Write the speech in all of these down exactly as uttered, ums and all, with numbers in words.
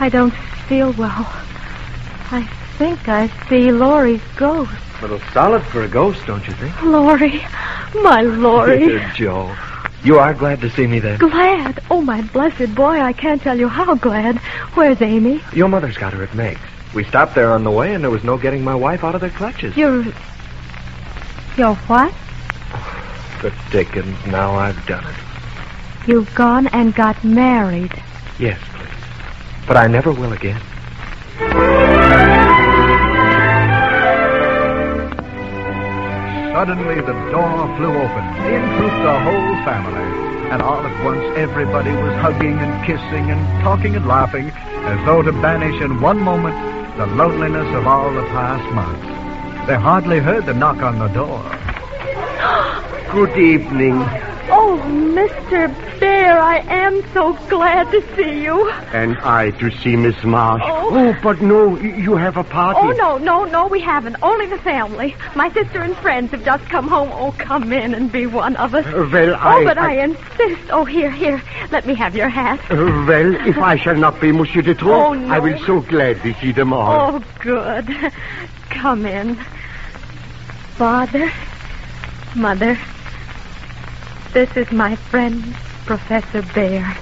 I don't feel well. I think I see Laurie's ghost. A little solid for a ghost, don't you think? Laurie. My Laurie. Dear Joe. You are glad to see me then? Glad? Oh, my blessed boy, I can't tell you how glad. Where's Amy? Your mother's got her at Meg's. We stopped there on the way, and there was no getting my wife out of their clutches. You're... You're what? The dickens, now I've done it. You've gone and got married. Yes, please. But I never will again. Suddenly, the door flew open. In trooped the whole family. And all at once, everybody was hugging and kissing and talking and laughing, as though to banish in one moment the loneliness of all the past months. They hardly heard the knock on the door. Good evening. Oh, Mister Bear, I am so glad to see you. And I to see Miss Marsh. Oh. oh, but no, you have a party. Oh, no, no, no, we haven't. Only the family. My sister and friends have just come home. Oh, come in and be one of us. Uh, well, I... Oh, but I, I insist. Oh, here, here. Let me have your hat. Uh, well, if I shall not be Monsieur de Trop, Oh, no. I will so gladly see them all. Oh, good. Come in. Father, Mother, this is my friend, Professor Bear.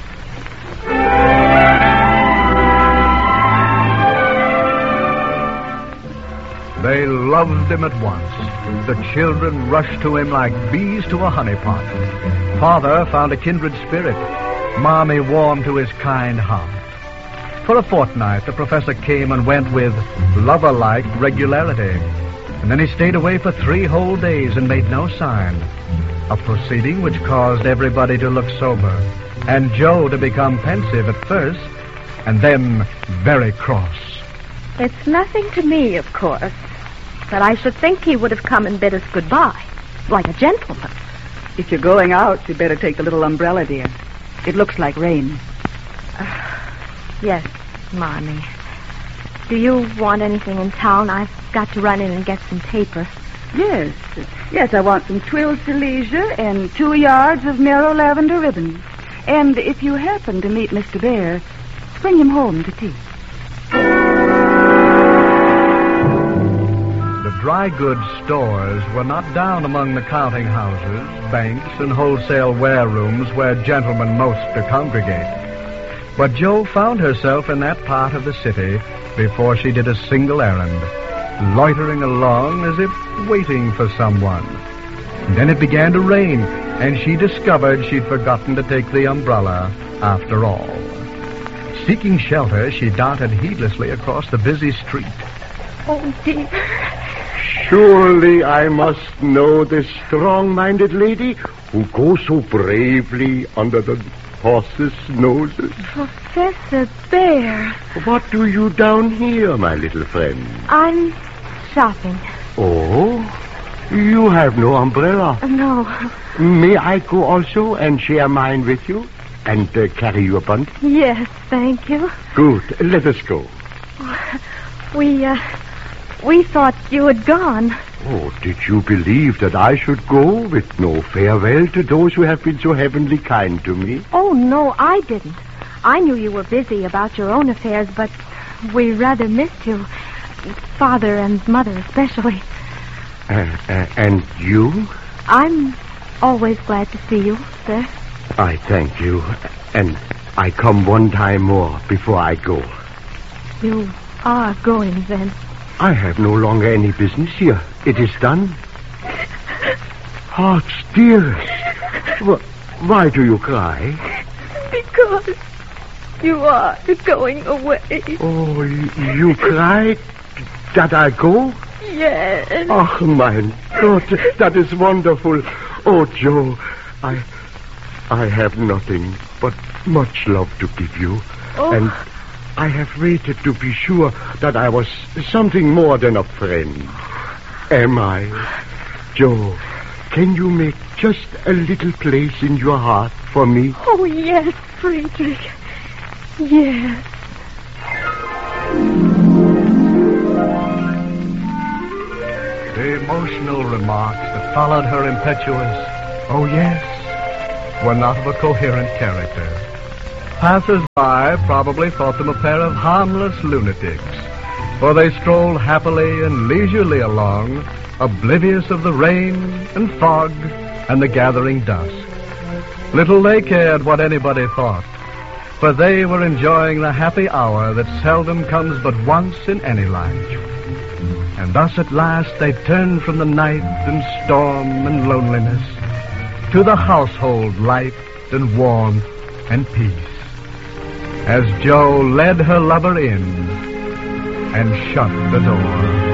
They loved him at once. The children rushed to him like bees to a honeypot. Father found a kindred spirit. Mommy warmed to his kind heart. For a fortnight, the professor came and went with lover-like regularity. And then he stayed away for three whole days and made no sign. A proceeding which caused everybody to look sober, and Joe to become pensive at first, and then very cross. It's nothing to me, of course, but I should think he would have come and bid us goodbye, like a gentleman. If you're going out, you'd better take the little umbrella, dear. It looks like rain. Uh, yes, Mommy. Do you want anything in town? I've got to run in and get some paper. Yes. Yes, I want some twill silesia and two yards of narrow lavender ribbon. And if you happen to meet Mister Bear, bring him home to tea. The dry goods stores were not down among the counting houses, banks, and wholesale warerooms where gentlemen most to congregate. But Jo found herself in that part of the city before she did a single errand, loitering along as if waiting for someone. And then it began to rain, and she discovered she'd forgotten to take the umbrella after all. Seeking shelter, she darted heedlessly across the busy street. Oh, dear. Surely I must know this strong-minded lady who goes so bravely under the horses' noses. Professor Bear. What do you down here, my little friend? I'm shopping. Oh, you have no umbrella. Uh, no. May I go also and share mine with you and uh, carry you a bunch? Yes, thank you. Good. Let us go. We, uh, we thought you had gone. Oh, did you believe that I should go with no farewell to those who have been so heavenly kind to me? Oh, no, I didn't. I knew you were busy about your own affairs, but we rather missed you. Father and Mother especially. Uh, uh, and you? I'm always glad to see you, sir. I thank you. And I come one time more before I go. You are going, then? I have no longer any business here. It is done. Hearts, dear. Why do you cry? Because you are going away. Oh, you cried that I go? Yes. Oh, my God, that is wonderful. Oh, Joe, I, I have nothing but much love to give you. Oh. And I have waited to be sure that I was something more than a friend. Am I? Joe, can you make just a little place in your heart for me? Oh, yes, Friedrich. Yes. The emotional remarks that followed her impetuous, "Oh, yes," were not of a coherent character. Passers-by probably thought them a pair of harmless lunatics, for they strolled happily and leisurely along, oblivious of the rain and fog and the gathering dusk. Little they cared what anybody thought, for they were enjoying the happy hour that seldom comes but once in any life. And thus at last they turned from the night and storm and loneliness to the household light and warmth and peace, as Jo led her lover in and shut the door.